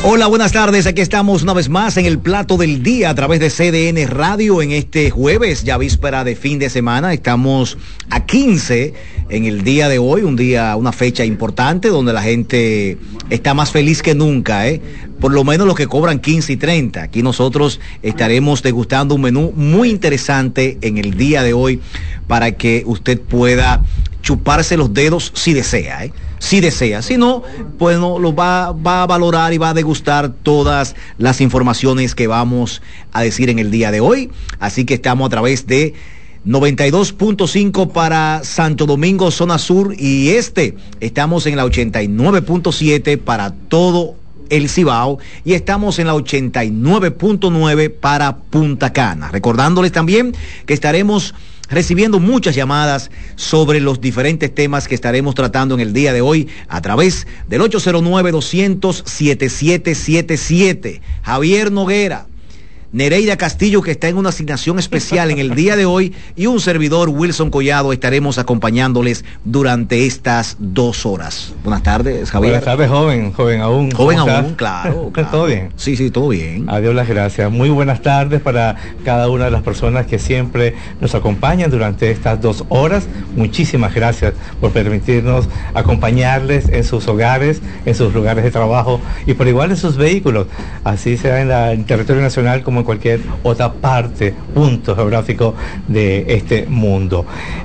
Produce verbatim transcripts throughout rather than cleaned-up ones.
Hola, buenas tardes. Aquí estamos una vez más en el plato del día a través de C D N Radio en este jueves, ya víspera de fin de semana. Estamos a quince en el día de hoy, un día, una fecha importante donde la gente está más feliz que nunca, ¿eh? Por lo menos los que cobran quince y treinta. Aquí nosotros estaremos degustando un menú muy interesante en el día de hoy para que usted pueda chuparse los dedos si desea, ¿eh? Si desea, si no, pues no, lo va, va a valorar y va a degustar todas las informaciones que vamos a decir en el día de hoy. Así que estamos a través de noventa y dos punto cinco para Santo Domingo, zona sur y este. Estamos en la ochenta y nueve punto siete para todo el Cibao y estamos en la ochenta y nueve punto nueve para Punta Cana. Recordándoles también que estaremos recibiendo muchas llamadas sobre los diferentes temas que estaremos tratando en el día de hoy a través del ocho cero nueve, doscientos, setenta y siete setenta y siete. Javier Noguera, Nereida Castillo, que está en una asignación especial en el día de hoy, y un servidor, Wilson Collado, estaremos acompañándoles durante estas dos horas. Buenas tardes, Javier. Buenas tardes, joven, joven aún. Joven aún, claro, claro. ¿Todo bien? Sí, sí, todo bien. Adiós, las gracias. Muy buenas tardes para cada una de las personas que siempre nos acompañan durante estas dos horas. Muchísimas gracias por permitirnos acompañarles en sus hogares, en sus lugares de trabajo y por igual en sus vehículos, así sea en, la, en territorio nacional como en cualquier otra parte, punto geográfico de este mundo.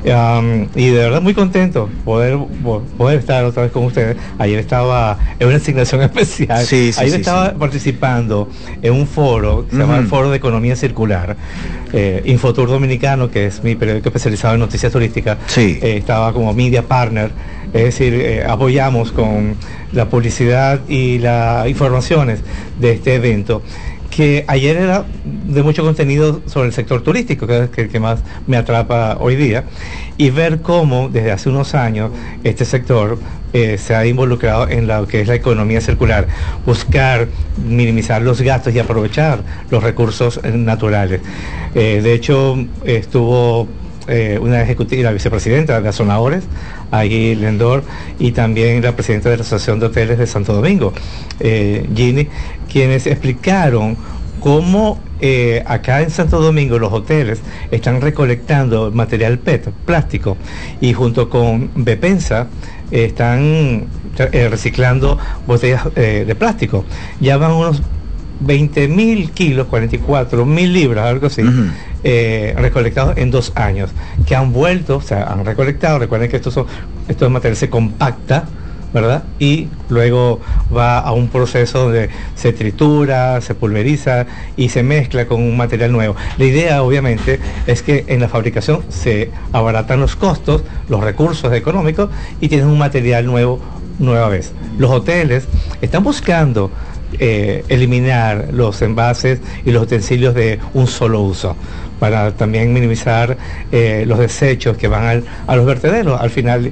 Um, y de verdad muy contento poder poder estar otra vez con ustedes. Ayer estaba en una asignación especial. Sí, sí, Ayer sí, estaba sí. participando en un foro que se llama Uh-huh. el Foro de Economía Circular. Eh, Infotour Dominicano, que es mi periódico especializado en noticias turísticas, Sí. eh, estaba como media partner. Es decir, eh, apoyamos con la publicidad y las informaciones de este evento, que ayer era de mucho contenido sobre el sector turístico, que es el que más me atrapa hoy día, y ver cómo desde hace unos años este sector eh, se ha involucrado en lo que es la economía circular, buscar minimizar los gastos y aprovechar los recursos eh, naturales. Eh, de hecho, estuvo eh, una ejecutiva, la vicepresidenta de Azonadores, Agui Lendor, y también la presidenta de la Asociación de Hoteles de Santo Domingo, eh, Ginny, quienes explicaron cómo eh, acá en Santo Domingo los hoteles están recolectando material P E T, plástico, y junto con Bepensa eh, están eh, reciclando botellas eh, de plástico. Ya van unos veinte mil kilos, cuarenta y cuatro mil libras, algo así, uh-huh. eh, recolectados en dos años, que han vuelto, o sea, han recolectado. Recuerden que estos son, estos materiales se compacta, ¿verdad? Y luego va a un proceso donde se tritura, se pulveriza y se mezcla con un material nuevo. La idea, obviamente, es que en la fabricación se abaratan los costos, los recursos económicos, y tienen un material nuevo nueva vez. Los hoteles están buscando Eh, eliminar los envases y los utensilios de un solo uso, para también minimizar eh, los desechos que van al, a los vertederos al final.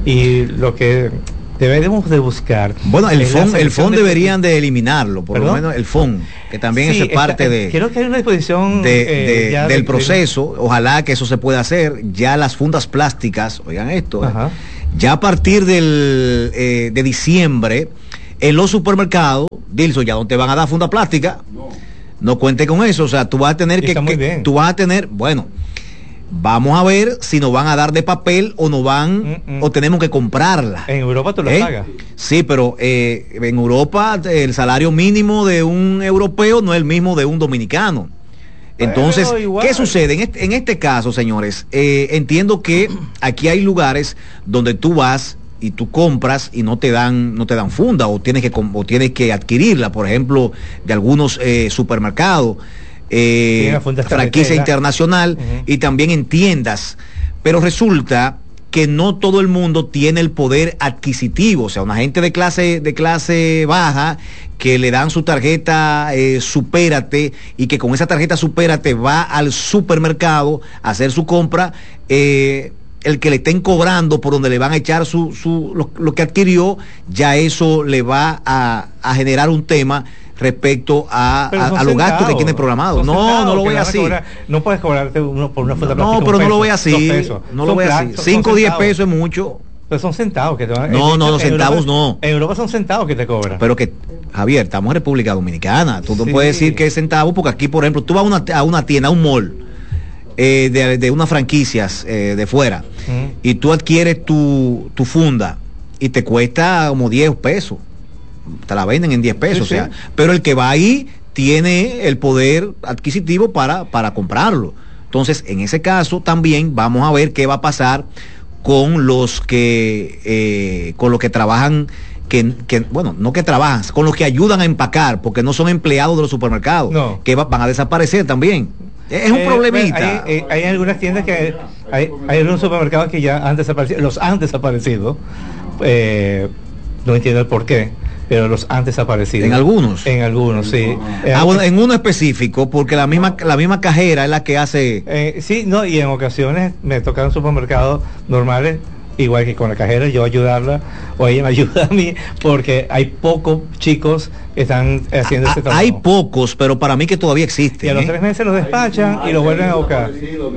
Y lo que debemos de buscar, bueno, el F O N, el F O N de deberían de eliminarlo, por ¿Perdón? Lo menos el F O N, que también sí, es parte está, de creo que hay una disposición de, eh, de, ya del de, proceso. De... ojalá que eso se pueda hacer. Ya las fundas plásticas, oigan esto, eh, ya a partir del eh, de diciembre en los supermercados, Dilson, ya no te van a dar funda plástica. No. No cuente con eso. O sea, tú vas a tener que, que tú vas a tener, bueno, vamos a ver si nos van a dar de papel o nos van, Mm-mm. o tenemos que comprarla. En Europa tú la ¿Eh? pagas. Sí, pero eh, en Europa el salario mínimo de un europeo no es el mismo de un dominicano. Entonces, ¿qué sucede? En este, en este caso, señores, eh, entiendo que aquí hay lugares donde tú vas y tú compras y no te dan no te dan funda, o tienes que o tienes que adquirirla, por ejemplo, de algunos eh, supermercados, eh, franquicia internacional, uh-huh. y también en tiendas. Pero resulta que no todo el mundo tiene el poder adquisitivo. O sea, una gente de clase de clase baja que le dan su tarjeta eh, Supérate, y que con esa tarjeta Supérate va al supermercado a hacer su compra, eh, el que le estén cobrando por donde le van a echar su, su lo, lo que adquirió, ya eso le va a, a generar un tema respecto a, a, a los gastos que tiene programado. No, no lo voy así. Cobrar, no puedes cobrarte uno por una funda No, plástica, pero no peso, lo voy así. No lo voy así. cinco o diez pesos es mucho. Pero son centavos que te van. No, no, los centavos no. En Europa son centavos que te cobran. Pero que, Javier, estamos en República Dominicana. Tú no sí. puedes decir que es centavo, porque aquí, por ejemplo, tú vas a una, a una tienda, a un mall, eh, de, de unas franquicias eh, de fuera, uh-huh. y tú adquieres tu, tu funda y te cuesta como diez pesos. Te la venden en diez pesos, sí, o sea, sí. pero el que va ahí tiene el poder adquisitivo para, para comprarlo. Entonces, en ese caso también vamos a ver qué va a pasar con los que eh, con los que trabajan, que, que bueno, no que trabajan, con los que ayudan a empacar, porque no son empleados de los supermercados, no. que va, van a desaparecer también. Es un eh, problemita. Hay, hay, hay algunas tiendas que hay, hay algunos supermercados que ya han desaparecido, los han desaparecido. Eh, no entiendo el por qué, pero los han desaparecido. En algunos. En algunos, sí. Ah, bueno, en uno específico, porque la misma la misma cajera es la que hace. Eh, sí, no, y en ocasiones me tocaron supermercados normales, igual que con la cajera, yo ayudarla, o ella me ayuda a mí, porque hay pocos chicos que están haciendo a, este trabajo. Hay pocos, pero para mí que todavía existen. Y a los ¿eh? tres meses los despachan y los vuelven a buscar.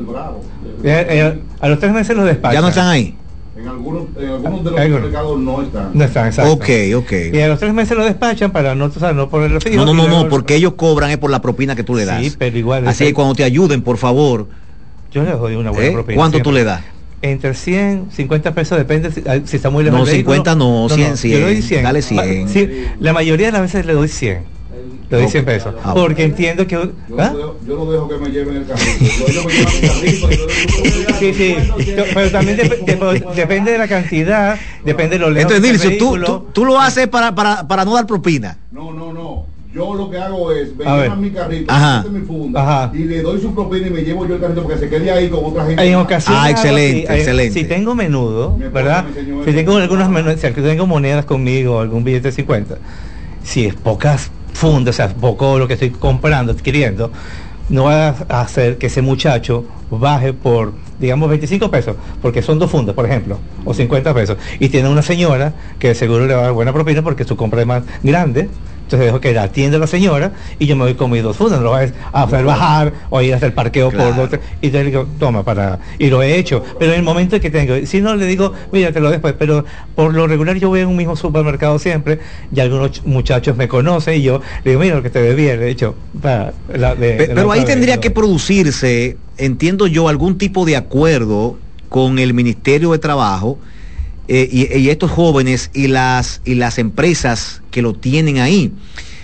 A los tres meses los despachan. ¿Ya no están ahí? En algunos, en algunos de los supermercados no están. No están, exacto. Ok, ok. Y a los tres meses lo despachan para no, o sea, no ponerlo fijo. No, no, no, no, porque ellos cobran es por la propina que tú le das. Sí, pero igual. Así que cuando te ayuden, por favor. Yo les doy una buena ¿Eh? propina. ¿Cuánto siempre. tú le das? Entre cien, cincuenta pesos, depende si, si está muy lejos. No, cincuenta no, cien, no, no. cien. Yo le doy cien. Dale cien. Sí, la mayoría de las veces le doy cien. Le doy cien pesos. Ah, porque entiendo que. Yo, ¿ah? lo dejo, yo lo dejo que me lleven el carrito. Yo me llevo el carrito. Sí, sí. Pero también de, de, depende de la cantidad, depende de lo lejos. Entonces, Dilcio, tú, tú, tú lo haces para, para, para no dar propina. No, no, no. Yo lo que hago es, me llevan mi carrito, mi funda, Ajá. y le doy su propina y me llevo yo el carrito porque se quede ahí con otra gente. En ocasiones, ah, excelente, así, excelente. Si tengo menudo, ¿verdad? Si tengo algunas menudas, si tengo monedas conmigo, algún billete de cincuenta, si es pocas fundas, o sea, poco lo que estoy comprando, adquiriendo, no va a hacer que ese muchacho baje por, digamos, veinticinco pesos, porque son dos fundas, por ejemplo, o cincuenta pesos, y tiene una señora que seguro le va a dar buena propina porque su compra es más grande. Entonces dejo que la atienda la señora y yo me voy con mis dos fundas, no lo vas a hacer bajar o ir a hacer parqueo claro. por dos, y te digo, toma, para, y lo he hecho, pero en el momento que tengo, si no le digo, mira, te lo después, pero por lo regular yo voy en un mismo supermercado siempre, y algunos muchachos me conocen y yo le digo, mira lo que te debí, de hecho, para la, de, pero, de pero ahí tendría que producirse, entiendo yo, algún tipo de acuerdo con el Ministerio de Trabajo, Eh, y, y estos jóvenes y las y las empresas que lo tienen ahí,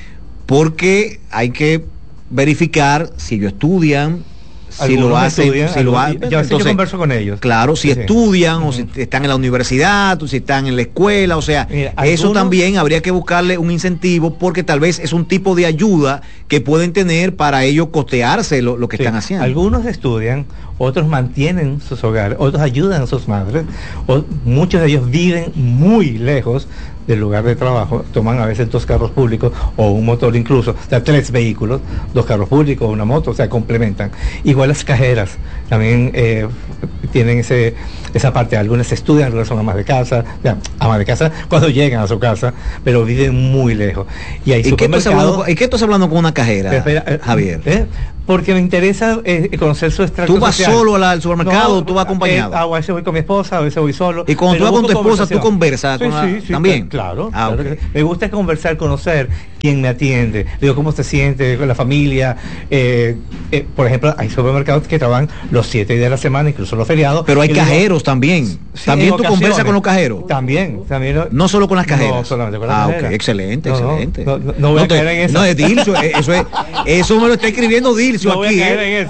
porque hay que verificar si ellos estudian, si lo hacen, estudian, si lo hacen. Yo, entonces, yo converso con ellos. Claro, si sí, estudian sí. o si están en la universidad, o si están en la escuela, o sea, Mira, eso algunos, también habría que buscarle un incentivo, porque tal vez es un tipo de ayuda que pueden tener para ellos costearse lo, lo que sí, están haciendo. Algunos estudian, otros mantienen sus hogares, otros ayudan a sus madres, o, muchos de ellos viven muy lejos del lugar de trabajo, toman a veces dos carros públicos o un motor incluso, o sea, tres vehículos, dos carros públicos, una moto, o sea, complementan. Igual las cajeras también eh, tienen ese esa parte, algunas estudian, algunas son amas de casa, o sea, amas de casa cuando llegan a su casa, pero viven muy lejos. Y hay ¿Y qué estás hablando, ¿y qué estás hablando con una cajera, espera, eh, Javier? Eh, porque me interesa eh, conocer su extracto ¿Tú vas social. solo al, al supermercado no, o tú vas acompañado? Eh, a veces voy con mi esposa, a veces voy solo. Y cuando tú vas con tu esposa, ¿tú conversas sí, con la, sí, sí, también? Claro. Ah, claro okay. Me gusta conversar, conocer quién me atiende. Digo, cómo se siente con la familia. Eh, eh, por ejemplo, hay supermercados que trabajan los siete días de la semana, incluso los feriados. Pero hay cajeros digo, también. Sí, también tú conversas con los cajeros. También, también. Lo, no solo con las cajeras. No, solamente con las ah, cajeras. ok, excelente, no, excelente. No, no, no voy no a te, caer en eso. No, es Dilcio, eso es, eso me lo está escribiendo Dilcio no aquí. Voy a caer ¿eh? en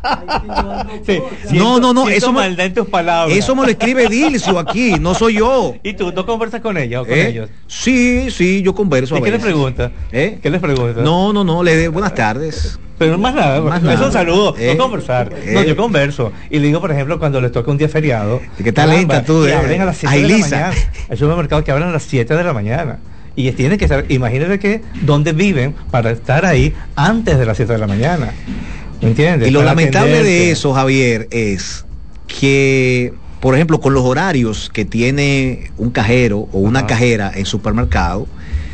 esa. sí, siento, no, no, no, eso me, en tus palabras. Eso me lo escribe Dilcio aquí, no soy yo. ¿Y tú no conversas con ella o con ¿Eh? ellos? Sí, sí, yo converso. ¿Y a qué veces. les pregunta? ¿Eh? ¿Qué les pregunta? No, no, no, le de buenas tardes. Pero más nada, más es nada. Un saludo, eh, no conversar. Eh, no, yo converso. Y le digo, por ejemplo, cuando les toca un día feriado. ¿Qué tal lenta tú? Que Eh? abren a las siete de la mañana. Hay supermercados que abren a las siete de la mañana. Y tienen que saber, imagínense que dónde viven para estar ahí antes de las siete de la mañana. ¿Me entiendes? Y lo para lamentable atenderte. de eso, Javier, es que, por ejemplo, con los horarios que tiene un cajero o una Ajá. cajera en supermercado,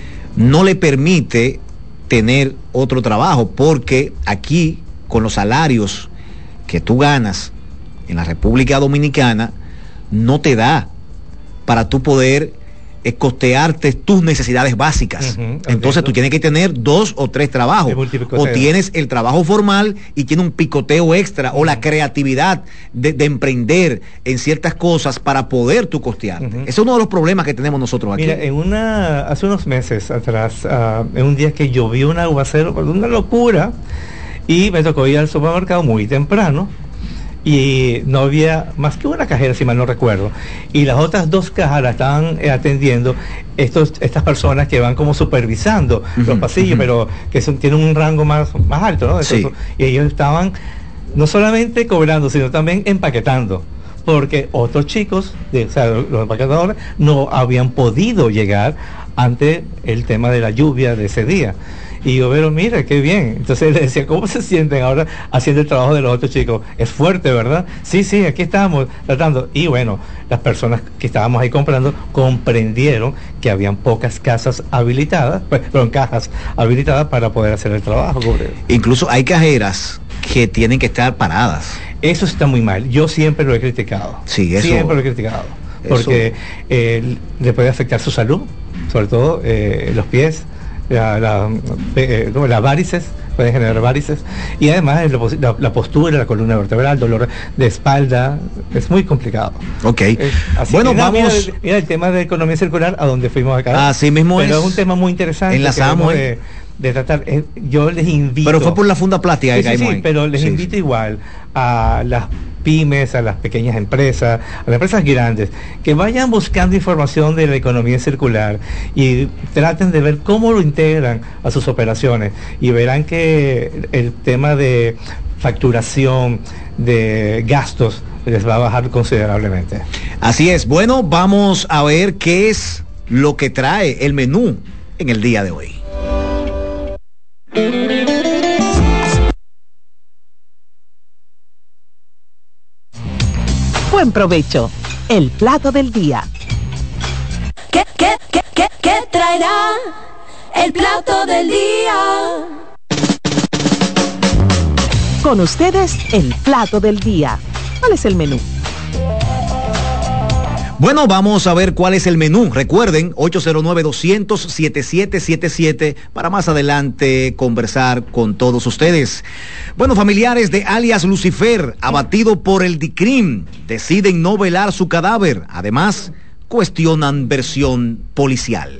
no le permite tener otro trabajo, porque aquí, con los salarios que tú ganas en la República Dominicana, no te da para tú poder es costearte tus necesidades básicas. Uh-huh, Entonces entiendo. Tú tienes que tener dos o tres trabajos. O tienes el trabajo formal y tienes un picoteo extra, uh-huh. o la creatividad de, de emprender en ciertas cosas para poder tú costearte. Uh-huh. Ese es uno de los problemas que tenemos nosotros aquí. Mira, en una, hace unos meses atrás, uh, en un día que llovió un aguacero, una locura, y me tocó ir al supermercado muy temprano. Y no había más que una cajera, si mal no recuerdo, y las otras dos cajas la estaban eh, atendiendo estos estas personas que van como supervisando uh-huh, los pasillos, uh-huh. pero que son, tienen un rango más, más alto, ¿no? Sí. Y ellos estaban no solamente cobrando, sino también empaquetando, porque otros chicos, de, o sea, los empaquetadores, no habían podido llegar ante el tema de la lluvia de ese día. Y yo, pero mira, qué bien. Entonces le decía, ¿cómo se sienten ahora haciendo el trabajo de los otros chicos? Es fuerte, ¿verdad? Sí, sí, aquí estamos tratando. Y bueno, las personas que estábamos ahí comprando comprendieron que habían pocas casas habilitadas, perdón, cajas habilitadas para poder hacer el trabajo. Incluso hay cajeras que tienen que estar paradas. Eso está muy mal. Yo siempre lo he criticado. Sí, eso. Siempre lo he criticado. Porque eh, le puede afectar su salud, sobre todo eh, los pies. La, la, eh, las varices, pueden generar varices, y además la, la postura, la columna vertebral, dolor de espalda, es muy complicado. Ok. Eh, bueno, vamos. Mira, mira el tema de economía circular, a donde fuimos acá. Así mismo pero es. es un tema muy interesante. Enlazamos. De, de tratar. Eh, yo les invito. Pero fue por la funda plástica sí, que sí, caímos sí, ahí. pero les sí, invito sí. igual a las pymes, a las pequeñas empresas, a las empresas grandes, que vayan buscando información de la economía circular y traten de ver cómo lo integran a sus operaciones, y verán que el tema de facturación, de gastos, les va a bajar considerablemente. Así es. Bueno, vamos a ver qué es lo que trae el menú en el día de hoy. Buen provecho. El plato del día. ¿Qué, qué, qué, qué, qué traerá el plato del día? Con ustedes, el plato del día. ¿Cuál es el menú? Bueno, vamos a ver cuál es el menú. Recuerden, ocho cero nueve, doscientos, setenta y siete setenta y siete para más adelante conversar con todos ustedes. Bueno, familiares de alias Lucifer, abatido por el DICRIM, deciden no velar su cadáver. Además, cuestionan versión policial.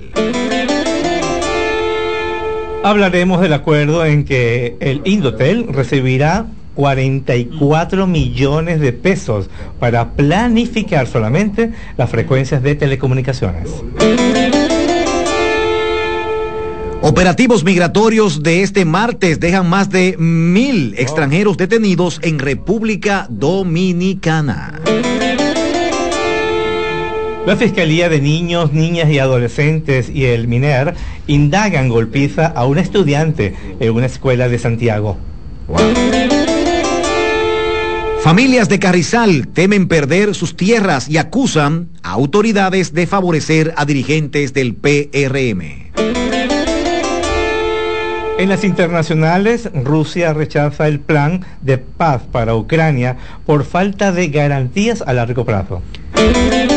Hablaremos del acuerdo en que el Indotel recibirá cuarenta y cuatro millones de pesos para planificar solamente las frecuencias de telecomunicaciones. Operativos migratorios de este martes dejan más de mil oh. extranjeros detenidos en República Dominicana. La Fiscalía de Niños, Niñas y Adolescentes y el MINER indagan golpiza a un estudiante en una escuela de Santiago. Wow. Familias de Carrizal temen perder sus tierras y acusan a autoridades de favorecer a dirigentes del P R M. En las internacionales, Rusia rechaza el plan de paz para Ucrania por falta de garantías a largo plazo.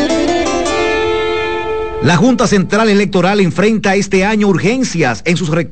La Junta Central Electoral enfrenta este año urgencias en sus recursos